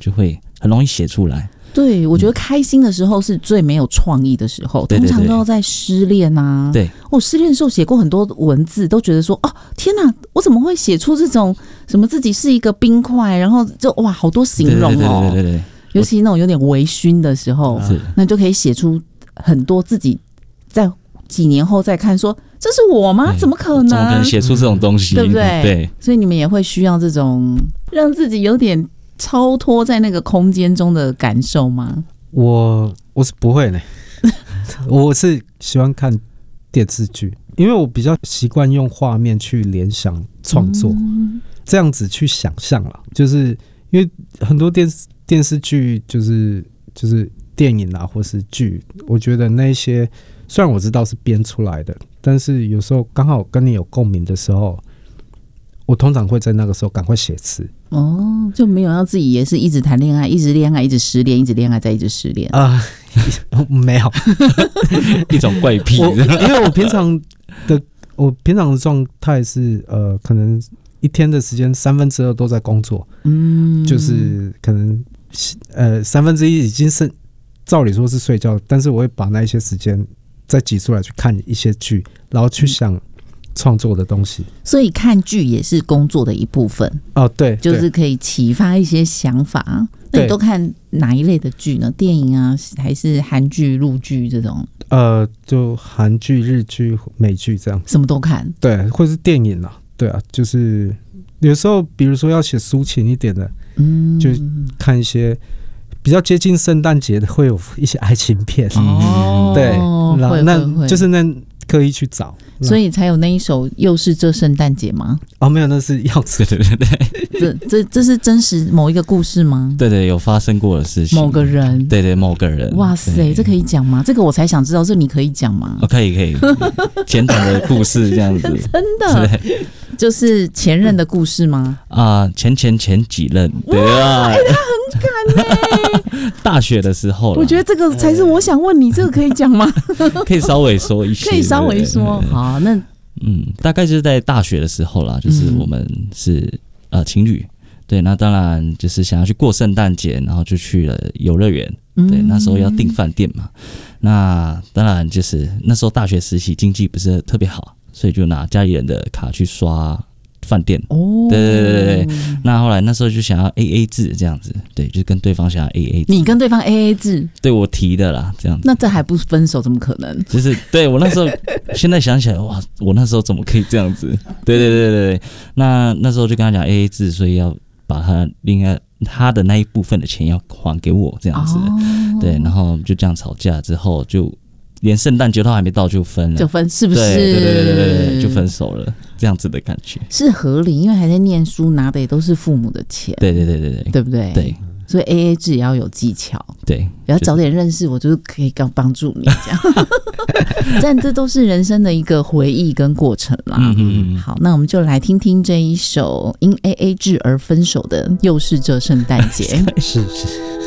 就会很容易写出来。 对，我觉得开心的时候是最没有创意的时候，通常都要在失恋啊。 对， 我失恋的时候写过很多文字，都觉得说，哦，天哪，我怎么会写出这种什么自己是一个冰块，然后就哇，好多形容哦。对，尤其那种有点微醺的时候，那就可以写出很多自己在几年后再看说，这是我吗？怎么可能？ 怎么可能写出这种东西？ 对不对？ 对， 所以你们也会需要这种让自己有点超脱在那个空间中的感受吗？ 我是不会呢，我是喜欢看电视剧，因为我比较习惯用画面去联想创作，这样子去想象了。就是因为很多电视剧就是电影啊，或是剧，我觉得那些虽然我知道是编出来的，但是有时候刚好跟你有共鸣的时候，我通常会在那个时候赶快写词。 哦，就没有要自己也是一直谈恋爱，一直恋爱，一直失恋，一直恋爱，再一直失恋啊？没有， 一种怪癖。 因为我平常的状态是可能一天的时间2/3都在工作，就是可能1/3已经是照理说是睡觉，但是我会把那一些时间再挤出来去看一些剧，然后去想创作的东西。 所以看剧也是工作的一部分哦，对， 就是可以启发一些想法。那你都看哪一类的剧呢？电影啊，还是韩剧、陆剧这种？ 就韩剧、日剧、美剧这样， 什么都看。 对，或是电影啊，对啊，就是有时候比如说要写抒情一点的，就看一些比较接近圣诞节的，会有一些爱情片。对，然后那就是那刻意去找， 所以才有那一首又是这圣诞节吗？ 哦，没有，那是要死。 对， 这是真实某一个故事吗？ 对，有发生过的事情。 某个人， 对，某个人。 哇塞，这可以讲吗？这个我才想知道，这你可以讲吗？ 可以，简短的故事这样子。 真的，就是前任的故事吗？ 前几任，对啊， 他很敢欸。 大学的时候， 我觉得这个才是我想问你，这个可以讲吗？ 可以稍微说一些， 可以稍微说。好，那大概就是在大学的时候啦，就是我们是情侣，对，那当然就是想要去过圣诞节，然后就去了游乐园，对，那时候要订饭店嘛，那当然就是那时候大学时期经济不是特别好，所以就拿家里人的卡去刷饭店。对，那后来那时候就想要 AA 制这样子，对，就是跟对方想要 AA 制。 你跟对方 AA 制？ 对，我提的啦，这样子。 那这还不分手，怎么可能？ 就是对我那时候，现在想起来，哇，我那时候怎么可以这样子？对，那时候就跟他讲 AA 制，所以要把他的那一部分的钱要还给我这样子。对，然后就这样吵架之后就。连圣诞节都还没到就分了， 是不是？ 对，就分手了，这样子的感觉是合理，因为还在念书，拿的也都是父母的钱， 对， 对不对？ 对， 所以 AA 制也要有技巧， 对， 也要早点认识我，就是可以帮助你这样。但这都是人生的一个回忆跟过程啦。好，那我们就来听听这一首因 AA 制而分手的，又是这圣诞节。 是。